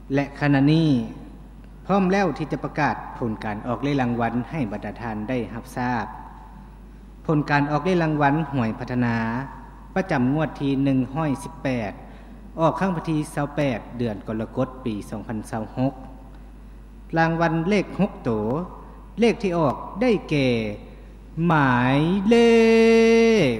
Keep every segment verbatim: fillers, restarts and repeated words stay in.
และขณะนี้พร้อมแล้วที่จะประกาศผลการออกเลขรางวัลให้บรรดาท่านได้รับทราบผลการออกเลขรางวัลหวยพัฒนาประจำงวดที่หนึ่งร้อยสิบแปดออกข้างวันที่ยี่สิบแปดเดือนกรกฎาคมปีสองพันยี่สิบหกรางวัลเลขหกตัวเลขที่ออกได้แก่หมายเลข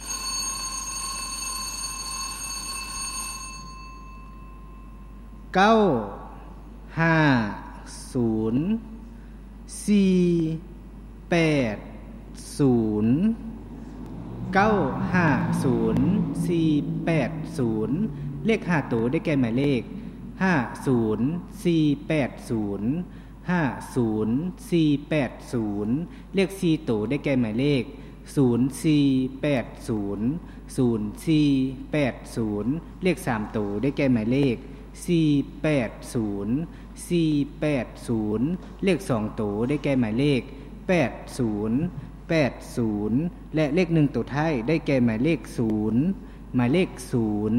เก้าห้าศูนย์สี่แปดศูนย์เก้าห้าศูนย์สี่แปดศูนย์เลขห้าตัวได้แก่หมายเลขห้าศูนย์สี่แปดศูนย์ห้าศูนย์สี่แปดศูนย์เลขสี่ตัวได้แก่หมายเลขศูนย์สี่แปดศูนย์ศูนย์สี่แปดศูนย์เลขสามตัวได้แก่หมายเลขสี่แปดศูนย์สี่แปดศูนย์เลขสองตัวได้แก่หมายเลขแปดศูนย์แปดศูนย์และเลขหนึ่งตัวท้ายได้แก่หมายเลขศูนย์หมายเลขศูนย์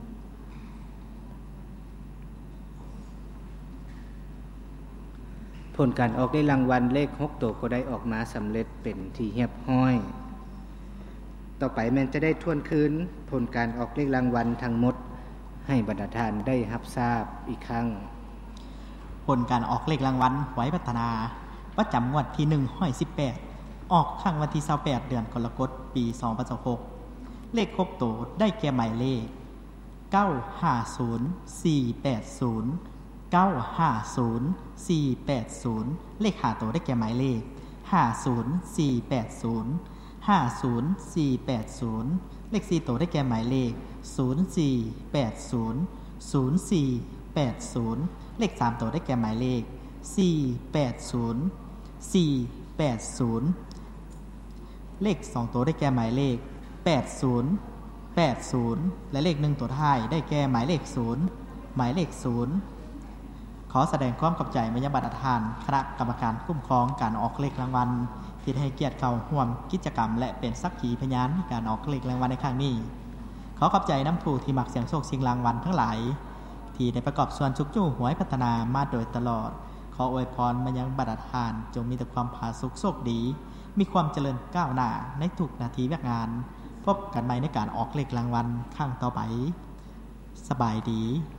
ผลการออกได้รางวัลเลขหกตัวก็ได้ออกมาสำเร็จเป็นที่เรียบร้อยต่อไปแม่นจะได้ทวนคืนผลการออกเลขรางวัลทั้งหมดให้บรรดาท่านได้รับทราบอีกครั้งผลการออกเลขรางวัลหวยพัฒนาประจำงวดที่หนึ่งร้อยสิบแปดออกข้างวันที่ยี่สิบแปดเดือนกรกฎาคมปีสองพันยี่สิบหกเลขครบตัวได้แก่หมายเลขเก้าห้าศูนย์สี่แปดศูนย์เก้าห้าศูนย์สี่แปดศูนย์เลขห้าตัวได้แก่หมายเลขห้าศูนย์สี่แปดศูนย์ห้าศูนย์สี่แปดศูนย์เลขสี่ตัวได้แก่หมายเลขศูนย์สี่แปดศูนย์ศูนย์สี่แปดศูนย์เลขสามตัวได้แก่หมายเลขสี่แปดศูนย์สี่แปดศูนย์เลขสองตัวได้แก่หมายเลขแปดศูนย์แปดศูนย์และเลขหนึ่งตัวท้ายได้แก่หมายเลขศูนย์หมายเลขศูนย์ขอแสดงความขอบใจมายังบรรดาท่านคณะกรรมการคุ้มครองการออกเลขรางวัลที่ได้ให้เกียรติเข้าร่วมกิจกรรมและเป็นสักขีพยานในการออกเลขรางวัลในครั้งนี้ขอขอบใจน้ำผู้ที่มักเสียงโชคชิงรางวัลทั้งหลายที่ได้ประกอบส่วนชุกจู้หวยพัฒนามาโดยตลอดขออวยพรมายังบรรดาท่านจงมีแต่ความผาสุกโชคดีมีความเจริญก้าวหน้าในทุกนาทีแวกงานพบกันใหม่ในการออกเลขรางวัลครั้งต่อไปสบายดี